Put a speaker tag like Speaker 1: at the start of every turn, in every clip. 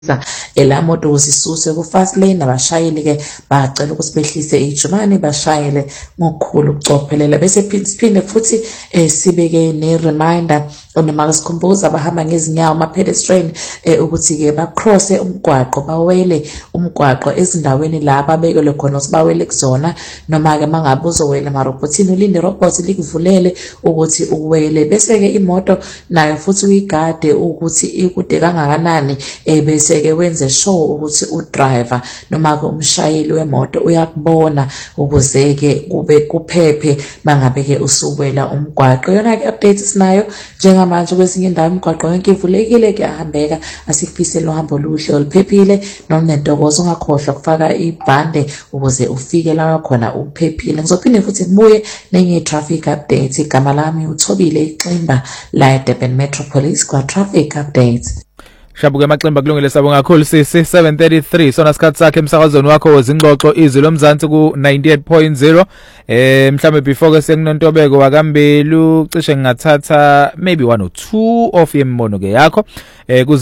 Speaker 1: la moto uzisuse ku fast lane, abashayeli ke bacela ukuthi behlise ijumane bashayele ngokukhulu ukucophelela. Bese siphinde futhi sibeke ne reminder noma sikhumbuza abahamba ngezinyawo ama pedestrian ukuthi ke bacrosse umgwaqo, bawele umgwaqo ezindaweni la ababekelwe khona ukuthi bawele kuzona, noma ke mangabe uzowela emarobotini ulinde robot likuvulele ukuthi uwele. Bese ke imoto nayo futhi uyigade ukuthi ikude kangakanani, bese ke wenze sure ukuthi udriver noma ke umshayeli wemoto uyakubona ukuze ke kube kuphephe mangabe ke usuwela umgwaqo. Yona ke update sinayo njengamanje kwesinye indawo imigwaqo yonke ivulekile, kuyahambeka. Asifisele uhambo oluhle oluphephile nonentokozo. Ungakhohlwa kufaka ibhande ukuze ufike la khona uphephile. Ngizophinde futhi ngibuye nenye traffic update. Igama lami uThobile Ximba la eDurban Metropolis kwa traffic updates.
Speaker 2: Shabuke Maximba kulungile sabonga kakhulu sisi 7:33 sona sikhathi sakhe emsakazweni wakho wezingxoxo izwi lomzansi ku 98.0. Mhlambe before ke sekunontobeko wakambelu cishe ngingathatha maybe 1 or 2 of yembono ke yakho ku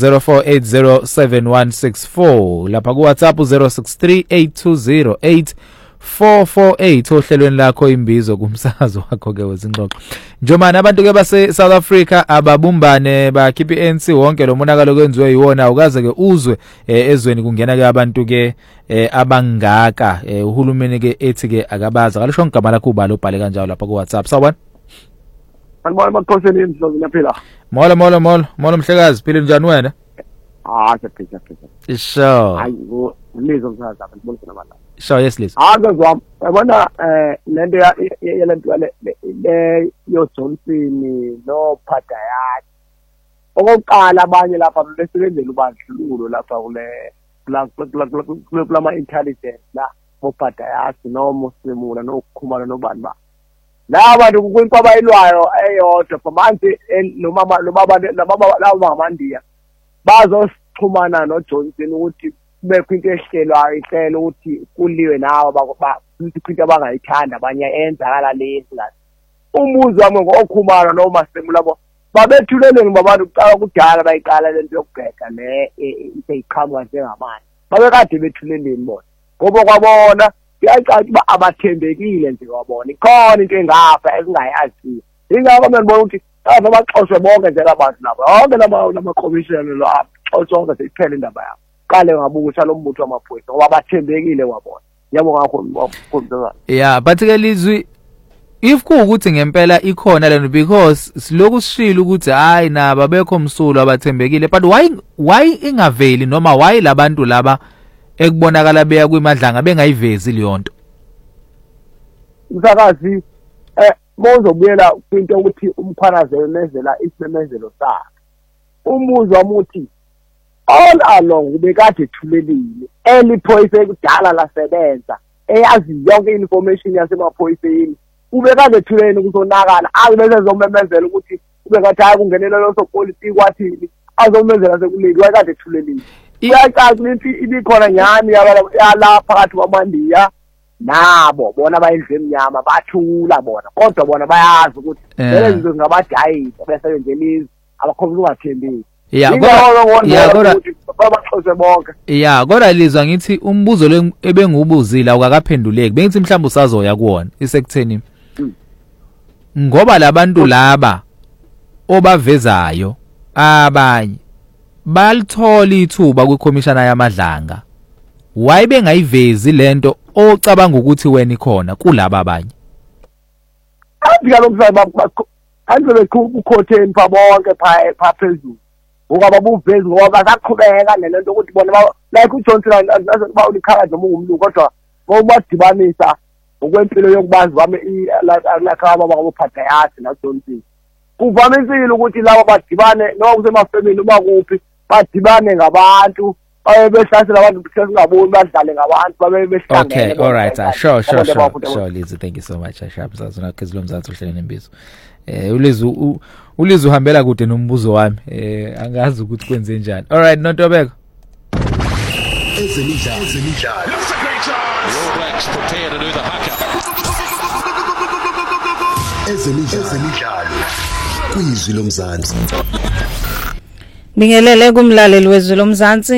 Speaker 2: 0604807164 lapha ku WhatsApp 0638208448 ohlelweni lakho imbizo kumsakazo wakho ke wezingxoxo. Njomana abantu ke base South Africa ababumbane bakhipha ANC wonke lo monakalo kwenziwe yiwona ukaze ke uzwe ezweni kungena ke abantu ke abangaka uhulumeni ke ethi ke akabaza kalisho ngigama lakho ubalo ubhale kanjalo lapha ku WhatsApp. Sawubona.
Speaker 3: Sanibona makhosini indlovu naphila.
Speaker 2: Molo mhlekazi phila njani wena?
Speaker 3: Siyaphila.
Speaker 2: Isho.
Speaker 3: Hayi ulizo msaza abantu bonke nabala.
Speaker 2: Sure, yes please.
Speaker 3: Ngizwa yabona lento yalento le yo Johnson no Padayat. Okokuqala abanye lapha besebenzela ubandlululo lapha kule lama intelligence la moPadayat no Muslimula no Khumalo no bani ba. La abantu kukwinto abayilwayo eyodwa manje lo baba labo bangamandiya bazosixhumana no Johnson ukuthi bekho into ehlelwayo ihlelo ukuthi kuliwe nawo into abangayithanda abanye enzakala lezi la. Umuzi wami ngokhumalo noma semulabo babethuleleni babantu kuqala kudala bayiqala lento yokubheka le iseyiqhamuka njengamanje. Babekade bethuleleni bona ngoba kwabona kuyacaca uba abathembekile nje wabona ikhona into engapha esingayazi. Ingakho mina ngibona ukuthi abaxoshwe bonke nje labantu labo yonke lama commissioner lo axoshwe seyiphele indaba yabo. Qale ngabukusha lo mbutho wamaphoyisa ngoba bathembekile wabona. Yabo ngakho ngomkhonto.
Speaker 2: Yeah, but ke lizwi if kuukuthi ngempela ikhona lento because siloku sishilo ukuthi hayi naba bekho msulo abathembekile, but why ingaveli noma why labantu laba ekubonakala beya kwimadlanga bengayivezi liyonto?
Speaker 3: Msakazi mozobuyela kwinto ukuthi umkhwanaze mezela isimemezelo sakhe. Umuzi wamuthi all along ubekade ethulelile eliphoyisa ekudala lasebenza eyazi yonke information yasemaphoyiseni ubekade ethuleleni ukuzonakala azibese zomemezela ukuthi ubekade akungenela lo sopolitiki kwathini azomemezela sekuleli wakade ethulelile. Iyacaca ukuthi ibikhona nyani yala phakathi kwamandiya nabo bona bayindle emnyama bathula bona kodwa bona bayazi ukuthi lezi zinto zingabadayisa besebenzelizwe abakhomba ungathembeki.
Speaker 2: Kodwa lizwa ngithi umbuzo lo ebengubuzila ukakaphenduleki bengithi mhlawumbe usazoya kuwona isekutheni ngoba labantu laba obavezayo abanye balithola ithuba kwikhomishana yamadlanga, why bengayivezi lento ocabanga ukuthi wena ikhona kulabo abanye?
Speaker 3: Andibe ukhotheni phabonke pha phezulu ngoba buvezi ngoba basaqhubeka nento ukuthi bona like uJohnson ba ulikhala nje umuntu kodwa ngobadibanisa ngokwempilo yokubazi wami la khaba bakophathayathi na Johnson kuvamisile ukuthi laba badibane noma kusemafamily noma kuphi badibane ngabantu behlasela abantu besingaboni badlale ngabantu babe behlangene.
Speaker 2: Okay, all right, sure Liz, thank you so much. Ashapha kezilo mzansi uhleleni imbizo. Ulizu uhambela kude nombuzo wami angazi ukuthi kwenze njani. All right, Nontobeko.
Speaker 4: Ezemidlalo. Looks a great chance. All Blacks prepare to do the haka. Ezemidlalo. Kwizwi lomzansi.
Speaker 5: Bingelele kumlaleli wezwe lomzansi